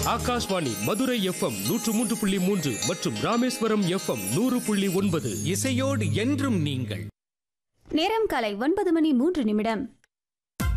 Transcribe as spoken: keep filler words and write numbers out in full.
Akashvani Madurai FM நூற்று மூன்று புள்ளி மூன்று மற்றும் ராமேஸ்வரம் எஃப்எம் நூறு புள்ளி ஒன்பது. இசையோடு என்றும் நீங்கள். நேரம் காலை ஒன்பது மணி மூன்று நிமிடம்.